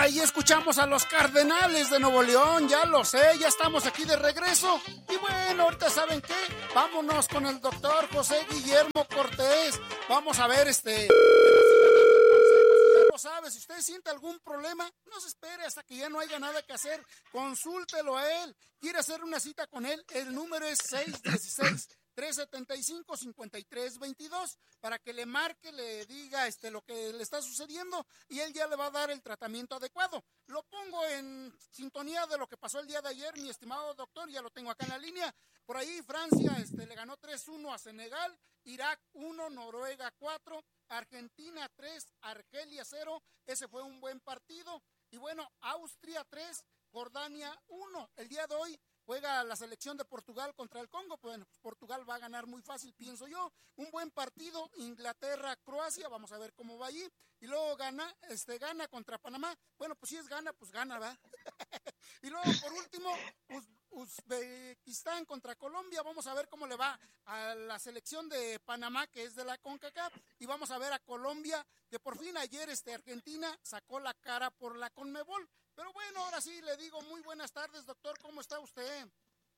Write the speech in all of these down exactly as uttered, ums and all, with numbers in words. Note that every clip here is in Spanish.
Ahí escuchamos a los Cardenales de Nuevo León, ya lo sé, ya estamos aquí de regreso. Y bueno, ahorita ¿saben qué? Vámonos con el doctor José Guillermo Cortés. Vamos a ver este... sabe, si usted siente algún problema, no se espere hasta que ya no haya nada que hacer, consúltelo a él. ¿Quiere hacer una cita con él? El número es seis uno seis, tres siete cinco, cinco tres dos dos para que le marque, le diga este, lo que le está sucediendo y él ya le va a dar el tratamiento adecuado. Lo pongo en sintonía de lo que pasó el día de ayer, mi estimado doctor, ya lo tengo acá en la línea. Por ahí Francia este, le ganó tres uno a Senegal, Irak uno, Noruega cuatro, Argentina tres, Argelia cero, ese fue un buen partido. Y bueno, Austria tres, Jordania uno. El día de hoy juega la selección de Portugal contra el Congo. Bueno, pues Portugal va a ganar muy fácil, pienso yo. Un buen partido, Inglaterra, Croacia, vamos a ver cómo va allí. Y luego gana, este, gana contra Panamá. Bueno, pues si es gana, pues gana, ¿va? Y luego, por último, Uz- Uzbekistán contra Colombia. Vamos a ver cómo le va a la selección de Panamá, que es de la CONCACAF. Y vamos a ver a Colombia, que por fin ayer este, Argentina sacó la cara por la CONMEBOL. Pero bueno, ahora sí le digo muy buenas tardes, doctor. ¿Cómo está usted?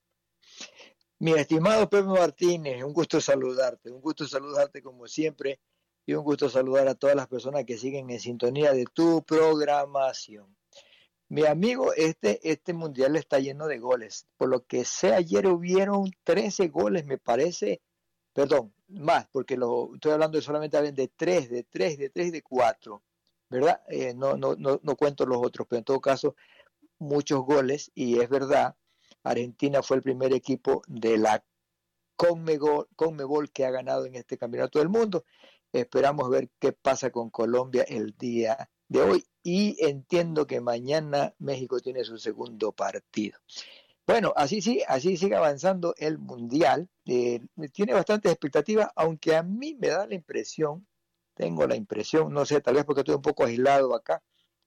Mi estimado Pepe Martínez, un gusto saludarte, un gusto saludarte como siempre y un gusto saludar a todas las personas que siguen en sintonía de tu programación. Mi amigo, este, este mundial está lleno de goles. Por lo que sé, ayer hubieron trece goles, me parece, perdón, más, porque lo, estoy hablando solamente de tres, de tres, de tres, de cuatro, ¿verdad? Eh, no, no, no, no cuento los otros, pero en todo caso, muchos goles, y es verdad, Argentina fue el primer equipo de la Conmebol, Conmebol que ha ganado en este campeonato del mundo. Esperamos ver qué pasa con Colombia el día de hoy y entiendo que mañana México tiene su segundo partido. Bueno, así sí, así sigue avanzando el mundial. Eh, tiene bastantes expectativas, aunque a mí me da la impresión, tengo la impresión, no sé, tal vez porque estoy un poco aislado acá,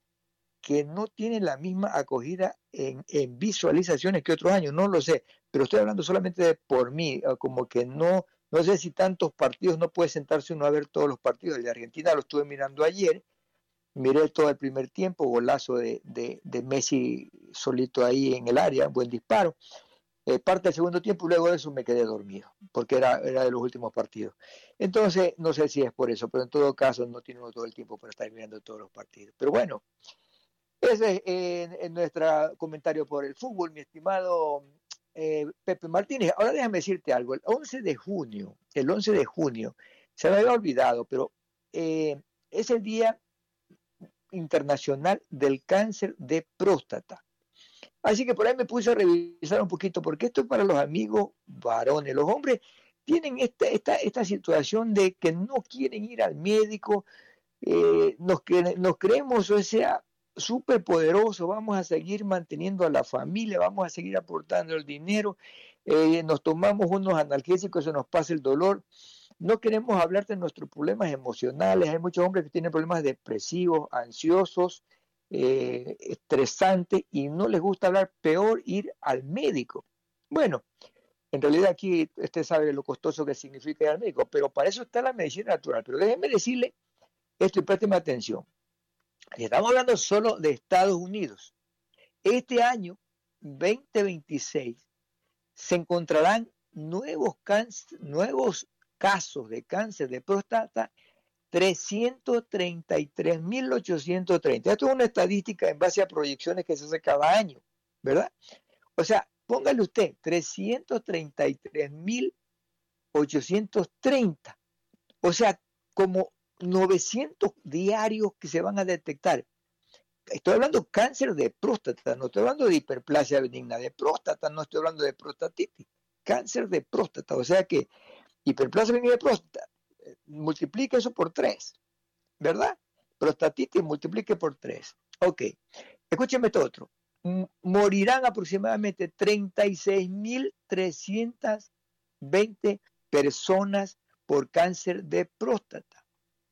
que no tiene la misma acogida en, en visualizaciones que otros años, no lo sé, pero estoy hablando solamente de por mí, como que no, no sé si tantos partidos no puede sentarse uno a ver todos los partidos. El de Argentina lo estuve mirando ayer, miré todo el primer tiempo, golazo de, de, de Messi solito ahí en el área, buen disparo, eh, parte del segundo tiempo y luego de eso me quedé dormido, porque era, era de los últimos partidos. Entonces, no sé si es por eso, pero en todo caso no tiene uno todo el tiempo para estar mirando todos los partidos. Pero bueno, ese es eh, en nuestro comentario por el fútbol, mi estimado eh, Pepe Martínez. Ahora déjame decirte algo. El once de junio, el once de junio, se me había olvidado, pero eh, es el Día Internacional del Cáncer de Próstata. Así que por ahí me puse a revisar un poquito, porque esto es para los amigos varones. Los hombres tienen esta, esta, esta situación de que no quieren ir al médico, eh, nos, cre nos creemos, o sea, súper poderosos, vamos a seguir manteniendo a la familia, vamos a seguir aportando el dinero, eh, nos tomamos unos analgésicos, se nos pasa el dolor, no queremos hablar de nuestros problemas emocionales. Hay muchos hombres que tienen problemas depresivos, ansiosos, eh, estresantes, y no les gusta hablar, peor ir al médico. Bueno, en realidad aquí usted sabe lo costoso que significa ir al médico, pero para eso está la medicina natural. Pero déjenme decirle esto y présteme atención. Estamos hablando solo de Estados Unidos. Este año veinte veintiséis se encontrarán nuevos, cáncer, nuevos casos de cáncer de próstata, trescientos treinta y tres mil ochocientos treinta. Esto es una estadística en base a proyecciones que se hace cada año, ¿verdad? O sea, póngale usted trescientos treinta y tres mil ochocientos treinta. O sea, como novecientos diarios que se van a detectar. Estoy hablando de cáncer de próstata, no estoy hablando de hiperplasia benigna de próstata, no estoy hablando de prostatitis, cáncer de próstata. O sea que hiperplasia benigna de próstata, eh, multiplique eso por tres, ¿verdad? Prostatitis multiplique por tres. Ok, escúcheme esto otro. M morirán aproximadamente treinta y seis mil trescientas veinte personas por cáncer de próstata.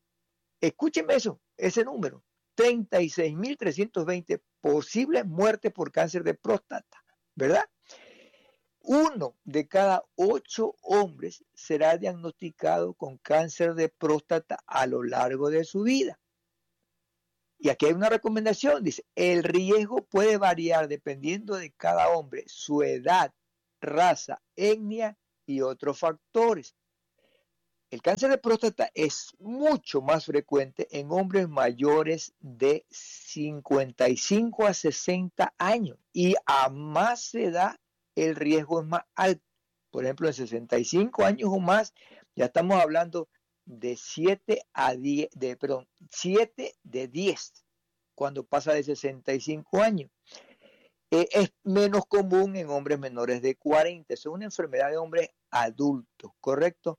Escúcheme eso, ese número. treinta y seis mil trescientos veinte posibles muertes por cáncer de próstata, ¿verdad? Uno de cada ocho hombres será diagnosticado con cáncer de próstata a lo largo de su vida. Y aquí hay una recomendación, dice, el riesgo puede variar dependiendo de cada hombre, su edad, raza, etnia y otros factores. El cáncer de próstata es mucho más frecuente en hombres mayores de cincuenta y cinco a sesenta años y a más edad el riesgo es más alto. Por ejemplo, en sesenta y cinco años o más ya estamos hablando de siete a diez, de, perdón, siete de diez cuando pasa de sesenta y cinco años. Eh, es menos común en hombres menores de cuarenta. Es una enfermedad de hombres adultos, ¿correcto?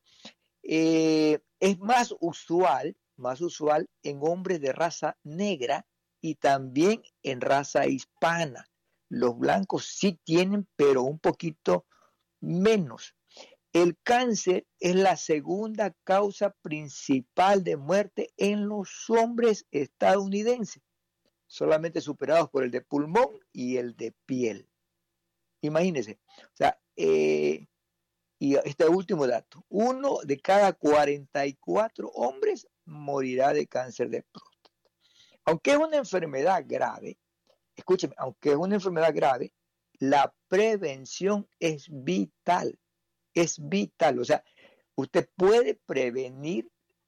Eh, es más usual, más usual en hombres de raza negra y también en raza hispana. Los blancos sí tienen, pero un poquito menos. El cáncer es la segunda causa principal de muerte en los hombres estadounidenses, solamente superados por el de pulmón y el de piel. Imagínense, o sea, eh, y este último dato, uno de cada cuarenta y cuatro hombres morirá de cáncer de próstata. Aunque es una enfermedad grave, escúcheme, aunque es una enfermedad grave, la prevención es vital, es vital. O sea, usted puede prevenir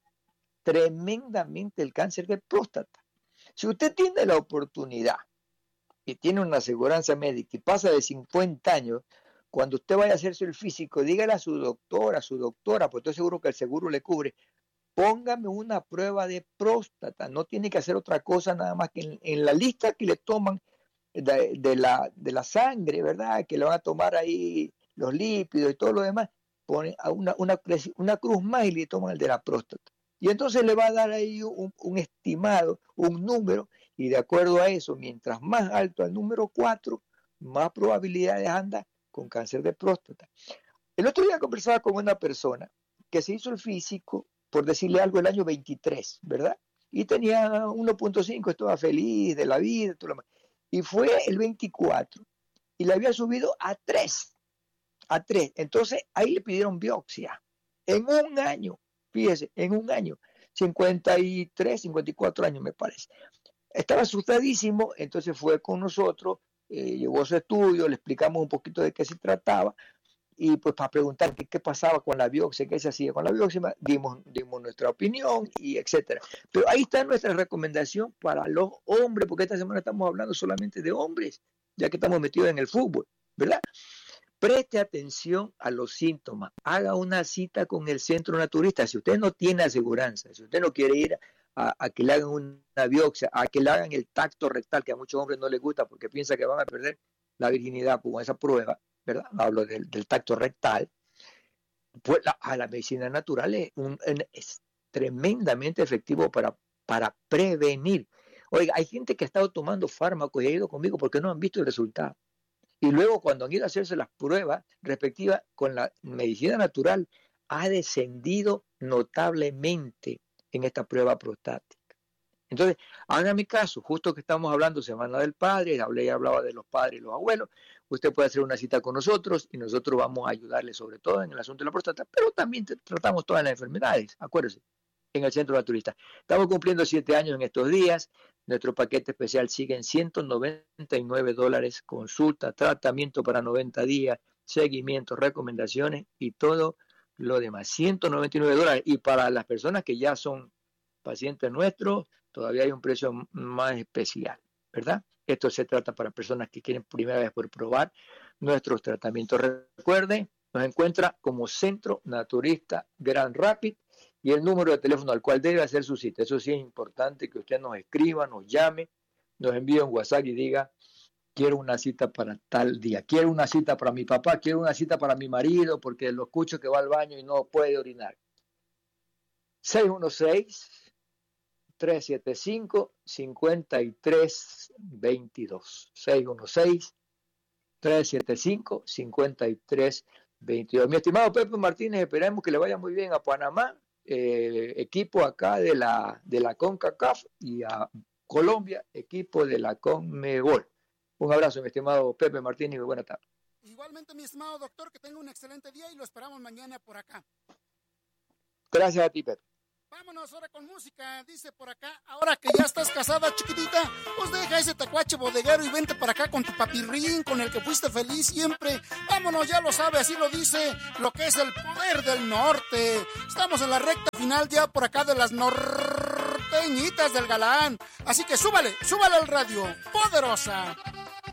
tremendamente el cáncer de próstata. Si usted tiene la oportunidad y tiene una aseguranza médica y pasa de cincuenta años, cuando usted vaya a hacerse el físico, dígale a su doctora, a su doctora, pues estoy seguro que el seguro le cubre, póngame una prueba de próstata, no tiene que hacer otra cosa nada más que en, en la lista que le toman de, de, la, de la sangre, ¿verdad? Que le van a tomar ahí los lípidos y todo lo demás, ponen a una, una, una cruz más y le toman el de la próstata. Y entonces le va a dar ahí un, un estimado, un número, y de acuerdo a eso, mientras más alto el número cuatro, más probabilidades anda con cáncer de próstata. El otro día conversaba con una persona que se hizo el físico, por decirle algo, el año veintitrés, ¿verdad? Y tenía uno punto cinco, estaba feliz de la vida, todo lo demás. Y fue el veinticuatro y le había subido a tres, a tres. Entonces ahí le pidieron biopsia. En un año, fíjese, en un año, cincuenta y tres, cincuenta y cuatro años me parece. Estaba asustadísimo, entonces fue con nosotros, eh, llevó su estudio, le explicamos un poquito de qué se trataba, y pues para preguntar qué, qué pasaba con la biopsia, qué se hacía con la biopsia, dimos, dimos nuestra opinión y etcétera. Pero ahí está nuestra recomendación para los hombres, porque esta semana estamos hablando solamente de hombres, ya que estamos metidos en el fútbol, ¿verdad? Preste atención a los síntomas, haga una cita con el centro naturista. Si usted no tiene aseguranza, si usted no quiere ir a, a que le hagan una biopsia, a que le hagan el tacto rectal, que a muchos hombres no les gusta porque piensan que van a perder la virginidad con esa prueba, ¿verdad? Hablo del, del tacto rectal. Pues la, a la medicina natural es, un, es tremendamente efectivo para, para prevenir. Oiga, hay gente que ha estado tomando fármacos y ha ido conmigo porque no han visto el resultado. Y luego cuando han ido a hacerse las pruebas respectivas con la medicina natural, ha descendido notablemente en esta prueba prostática. Entonces, hágame caso, justo que estamos hablando Semana del Padre, hablé y hablaba de los padres y los abuelos, usted puede hacer una cita con nosotros y nosotros vamos a ayudarle sobre todo en el asunto de la próstata, pero también tratamos todas las enfermedades, acuérdense, en el Centro Naturista. Estamos cumpliendo siete años en estos días, nuestro paquete especial sigue en ciento noventa y nueve dólares, consulta, tratamiento para noventa días, seguimiento, recomendaciones y todo lo demás, ciento noventa y nueve dólares. Y para las personas que ya son pacientes nuestros, todavía hay un precio más especial, ¿verdad? Esto se trata para personas que quieren primera vez por probar nuestros tratamientos. Recuerde, nos encuentra como Centro Naturista Grand Rapid y el número de teléfono al cual debe hacer su cita. Eso sí es importante que usted nos escriba, nos llame, nos envíe un WhatsApp y diga, quiero una cita para tal día, quiero una cita para mi papá, quiero una cita para mi marido, porque lo escucho que va al baño y no puede orinar. seis uno seis, tres siete cinco, cinco tres dos dos. seis uno seis, tres siete cinco, cinco tres dos dos. Mi estimado Pepe Martínez, esperemos que le vaya muy bien a Panamá, eh, equipo acá de la, de la CONCACAF, y a Colombia, equipo de la CONMEBOL. Un abrazo, mi estimado Pepe Martínez, y buena tarde. Igualmente, mi estimado doctor, que tenga un excelente día y lo esperamos mañana por acá. Gracias a ti, Pepe. Vámonos ahora con música, dice por acá. Ahora que ya estás casada, chiquitita, pues deja ese tacuache bodeguero y vente para acá con tu papirrín, con el que fuiste feliz siempre. Vámonos, ya lo sabe, así lo dice lo que es el poder del norte. Estamos en la recta final ya por acá de las norteñitas del galán. Así que súbale, súbale al radio, poderosa.